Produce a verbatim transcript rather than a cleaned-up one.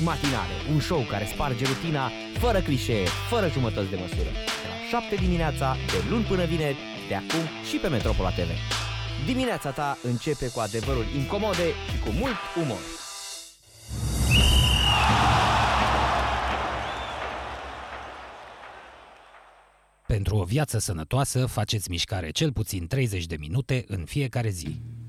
Matinale, un show care sparge rutina, fără clișee, fără jumătăți de măsură. De la șapte dimineața, de luni până vineri, de acum și pe Metropola T V. Dimineața ta începe cu adevăruri incomode și cu mult umor. Pentru o viață sănătoasă, faceți mișcare cel puțin treizeci de minute în fiecare zi.